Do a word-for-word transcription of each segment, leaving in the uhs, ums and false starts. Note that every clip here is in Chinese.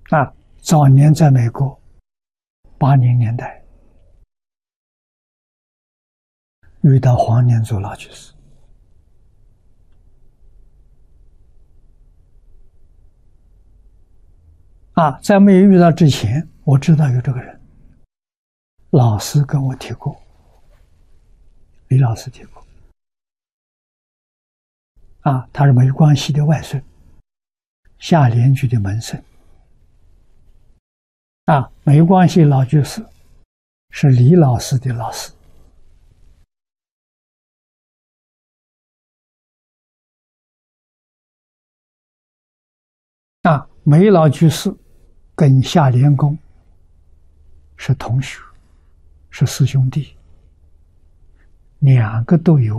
啊，早年在美国，八零年代遇到黄念祖老居士，啊，在没有遇到之前，我知道有这个人，老师跟我提过，李老师提过，啊，他是梅光系的外孙，下联居的门生。啊，梅光系老居士是李老师的老师。啊，梅老居士跟夏莲公是同学，是师兄弟，两个都有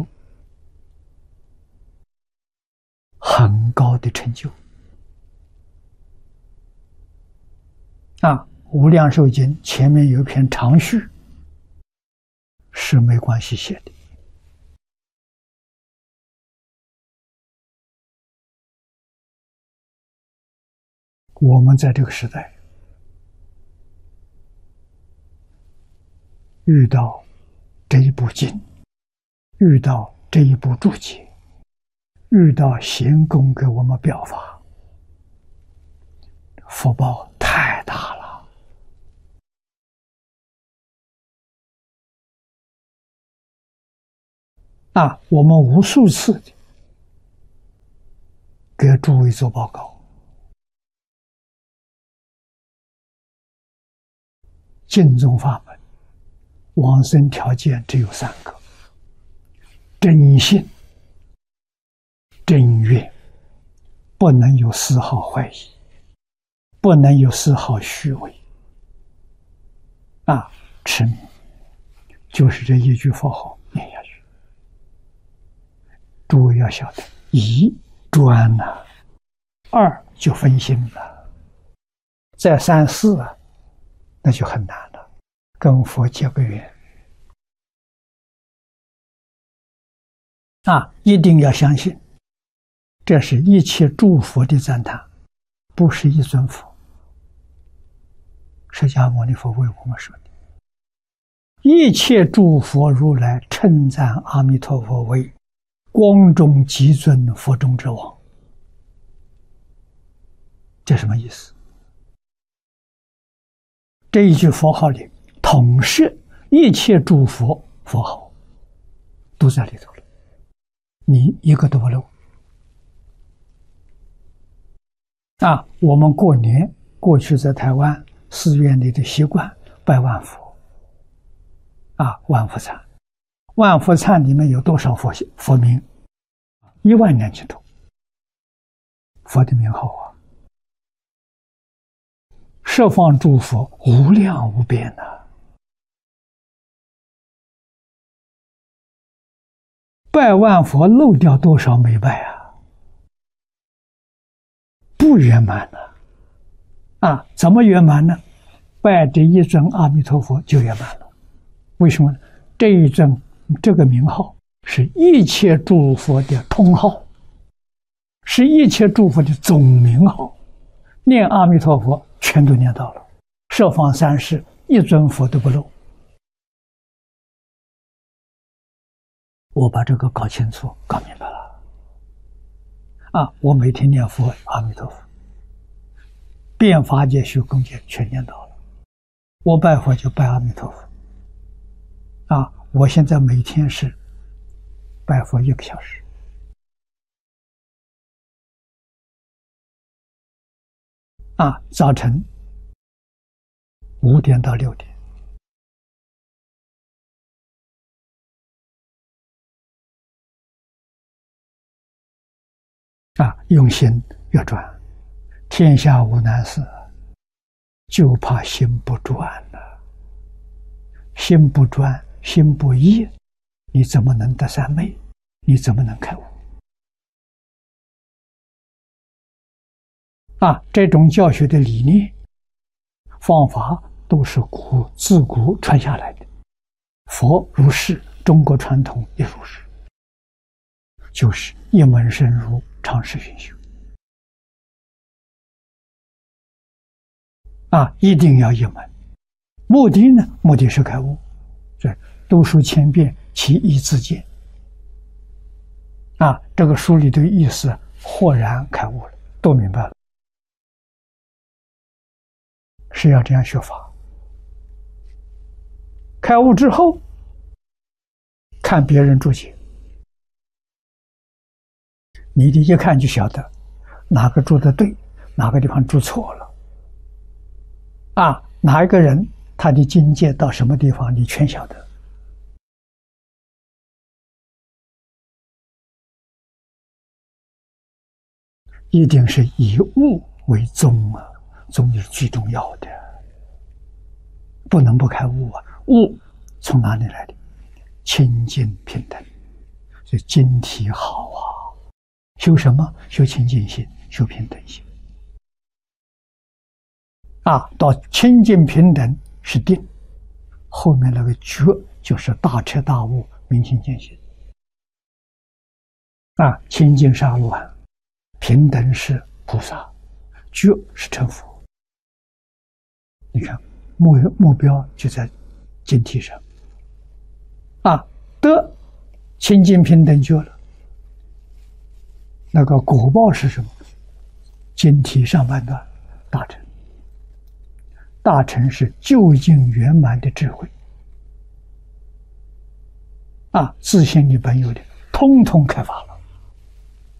很高的成就。啊，《无量寿经》前面有一篇长序，是梅光系写的。我们在这个时代遇到这一部经，遇到这一部注解，遇到贤公给我们表法，福报太大了。啊，我们无数次的给诸位做报告，净宗法门往生条件只有三个：真信、真愿，不能有丝毫怀疑，不能有丝毫虚伪。啊，痴迷就是这一句佛号念下去。诸位要晓得，一专了、啊，二就分心了，再三四啊，那就很难了，跟佛结个缘。啊，一定要相信，这是一切诸佛的赞叹，不是一尊佛。释迦牟尼佛为我们说的，一切诸佛如来称赞阿弥陀佛为光中极尊，佛中之王。这什么意思？这一句佛号里统摄一切诸佛佛号，都在里头了，你一个都不漏。啊，我们过年过去在台湾寺院里的习惯拜万佛，啊，万佛忏，万佛忏里面有多少佛佛名？一万两千多，佛的名号啊，十方诸佛无量无边呐、啊。拜万佛漏掉多少没拜啊？不圆满呢、啊。啊，怎么圆满呢？拜这一尊阿弥陀佛就圆满了。为什么呢？这一尊这个名号是一切诸佛的通号，是一切诸佛的总名号，念阿弥陀佛全都念到了，十方三世一尊佛都不漏。我把这个搞清楚搞明白了啊！我每天念佛阿弥陀佛，遍法界虚空界全念到了，我拜佛就拜阿弥陀佛啊！我现在每天是拜佛一个小时，啊，早晨五点到六点，啊，用心要转，天下无难事，就怕心不转了。心不转，心不一，你怎么能得三昧？你怎么能开悟？啊，这种教学的理念、方法都是古自古传下来的。佛如是，中国传统也如是，就是一门深入，常识熏修。 啊，一定要一门。目的呢？目的是开悟。这读书千遍，其义自见。啊，这个书里的意思豁然开悟了，都明白了，是要这样学法。开悟之后，看别人注解，你的一看就晓得哪个注的对，哪个地方注错了。啊，哪一个人他的境界到什么地方，你全晓得。一定是以悟为宗啊，宗是最重要的，不能不开悟啊。悟从哪里来的？清净平等，所以经体好啊。修什么？修清净心，修平等心。啊，到清净平等是定，后面那个觉就是大彻大悟、明心见性。啊，清净是阿罗汉，平等是菩萨，觉是成佛。你看，目目标就在经体上。啊，得清净平等觉了，那个果报是什么？经体上半段大乘。大乘是究竟圆满的智慧。啊，自性里本有的，通通开发了。